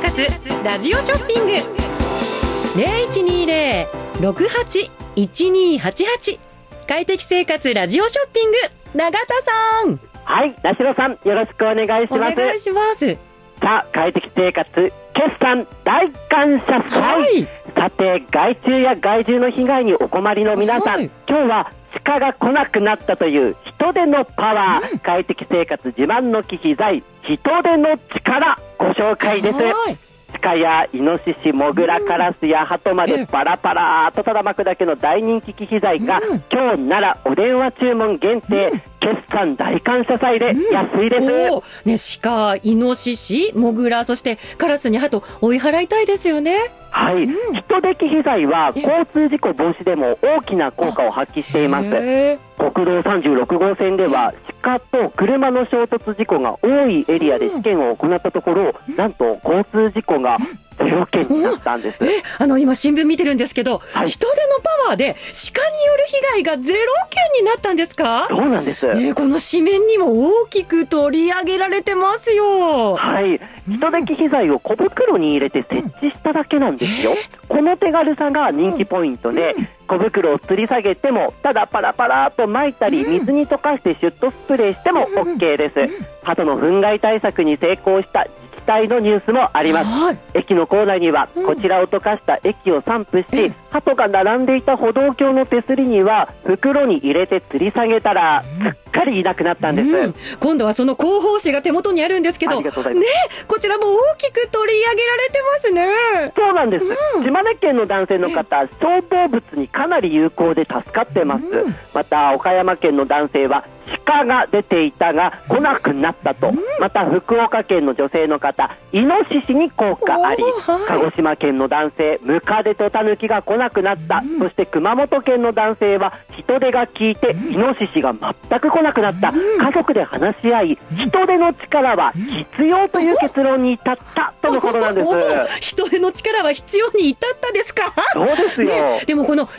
活ラジオショッピング 0120-681288 快適生活ラジオショッピング、永田さん。 はい、田代さん、よろしくお願いします。 お願いします。 さあ、快適生活決算大感謝祭、はい、さて、害虫や害獣の被害にお困りの皆さん、はい、今日は鹿が来なくなったという人手のパワー、快適生活自慢の機器材、人手の力、ご紹介です。鹿やイノシシ、モグラ、カラスやハトまでパラパラとただ巻くだけの大人気機器材が、今日ならお電話注文限定、決算大感謝祭で安いです。 ね、鹿、イノシシ、モグラ、そしてカラスにハト追い払いたいですよね。 はい、人手機器材は交通事故防止でも大きな効果を発揮しています。国道36号線では鹿と車の衝突事故が多いエリアで試験を行ったところ、なんと交通事故が0件になったんです。 今新聞見てるんですけど、はい、人手のパワーで鹿による被害が0件になったんですか？ そうなんです、 ね、この紙面にも大きく取り上げられてますよ。 はい、人手機器材を小袋に入れて設置しただけなんですよ。この手軽さが人気ポイントで、小袋を吊り下げてもただパラパラと巻いたり、水に溶かしてシュッとスプレーしても OK です。鳩の糞害対策に成功した自治体のニュースもあります。駅の構内にはこちらを溶かした液を散布し、鳩が並んでいた歩道橋の手すりには袋に入れて吊り下げたらすっかりいなくなったんです。 今度はその広報誌が手元にあるんですけど、ね、こちらも大きく取り上げられてますね。 そうなんです、島根県の男性の方、小動物にかなり有効で助かってます。また岡山県の男性は鹿が出ていたが来なくなったと。また福岡県の女性の方、イノシシに効果あり。鹿児島県の男性、ムカデとタヌキが来なくなった。そして熊本県の男性は人手が効いてイノシシが全く来なくなった。家族で話し合い、人手の力は必要という結論に至ったとのことなんです。 人手の力は必要に至ったですか？ そうですよ、 でもこの